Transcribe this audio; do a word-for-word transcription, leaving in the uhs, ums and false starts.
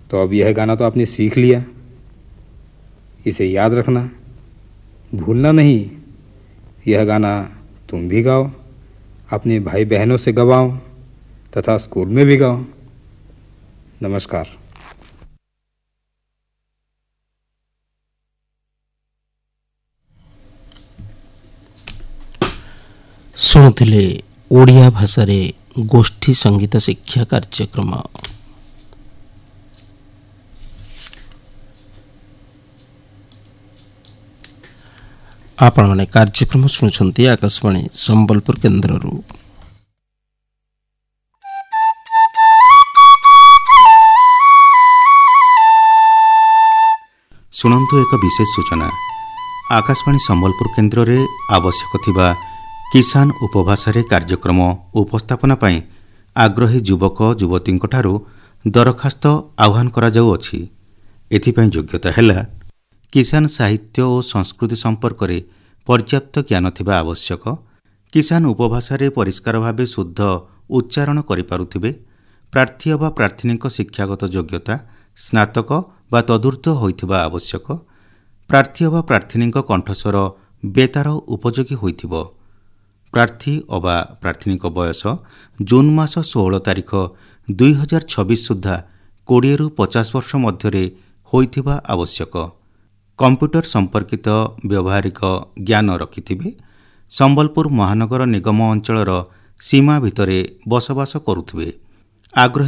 तो अब यह गाना तो आपने सीख लिया, इसे याद रखना, भूलना नहीं। यह गाना तुम भी गाओ, अपने भाई बहनों से गवाओ तथा स्कूल में भी गाओ। नमस्कार। ଶୁଣୁଥିଲେ ଓଡ଼ିଆ ଭାଷାରେ ଗୋଷ୍ଠୀ ସଙ୍ଗୀତ ଶିକ୍ଷା କାର୍ଯ୍ୟକ୍ରମ। ଆପଣମାନେ କାର୍ଯ୍ୟକ୍ରମ ଶୁଣୁଛନ୍ତି ଆକାଶବାଣୀ ସମ୍ବଲପୁର କେନ୍ଦ୍ରରୁ। ଶୁଣନ୍ତୁ ଏକ ବିଶେଷ ସୂଚନା। ଆକାଶବାଣୀ ସମ୍ବଲପୁର କେନ୍ଦ୍ରରେ ଆବଶ୍ୟକ ଥିବା କିଷାନ ଉପଭାଷାରେ କାର୍ଯ୍ୟକ୍ରମ ଉପସ୍ଥାପନା ପାଇଁ ଆଗ୍ରହୀ ଯୁବକ ଯୁବତୀଙ୍କଠାରୁ ଦରଖାସ୍ତ ଆହ୍ୱାନ କରାଯାଉଅଛି। ଏଥିପାଇଁ ଯୋଗ୍ୟତା ହେଲା କିଷାନ ସାହିତ୍ୟ ଓ ସଂସ୍କୃତି ସମ୍ପର୍କରେ ପର୍ଯ୍ୟାପ୍ତ ଜ୍ଞାନ ଥିବା ଆବଶ୍ୟକ, କିଷାନ ଉପଭାଷାରେ ପରିଷ୍କାର ଭାବେ ଶୁଦ୍ଧ ଉଚ୍ଚାରଣ କରିପାରୁଥିବେ, ପ୍ରାର୍ଥୀ ବା ପ୍ରାର୍ଥିନୀଙ୍କ ଶିକ୍ଷାଗତ ଯୋଗ୍ୟତା ସ୍ନାତକ ବା ତଦୁର୍ଦ୍ଧ୍ୱ ହୋଇଥିବା ଆବଶ୍ୟକ, ପ୍ରାର୍ଥୀ ବା ପ୍ରାର୍ଥିନୀଙ୍କ କଣ୍ଠସ୍ୱର ବେତାର ଉପଯୋଗୀ ହୋଇଥିବ, ପ୍ରାର୍ଥୀ ଅବା ପ୍ରାର୍ଥିନୀଙ୍କ ବୟସ ଜୁନ୍ ମାସ ଷୋହଳ ତାରିଖ ଦୁଇ ହଜାର ଛବିଶ ସୁଦ୍ଧା କୋଡ଼ିଏରୁ ପଚାଶ ବର୍ଷ ମଧ୍ୟରେ ହୋଇଥିବା ଆବଶ୍ୟକ, କମ୍ପ୍ୟୁଟର ସମ୍ପର୍କିତ ବ୍ୟବହାରିକ ଜ୍ଞାନ ରଖିଥିବେ, ସମ୍ବଲପୁର ମହାନଗର ନିଗମ ଅଞ୍ଚଳର ସୀମା ଭିତରେ ବସବାସ କରୁଥିବେ। ଆଗ୍ରହୀ